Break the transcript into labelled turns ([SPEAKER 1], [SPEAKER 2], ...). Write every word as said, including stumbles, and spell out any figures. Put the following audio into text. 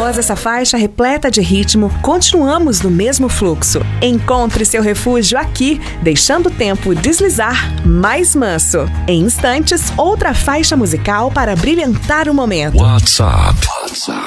[SPEAKER 1] Após essa faixa repleta de ritmo, continuamos no mesmo fluxo. Encontre seu refúgio aqui, deixando o tempo deslizar mais manso. Em instantes, outra faixa musical para brilhantar o momento.
[SPEAKER 2] WhatsApp. WhatsApp.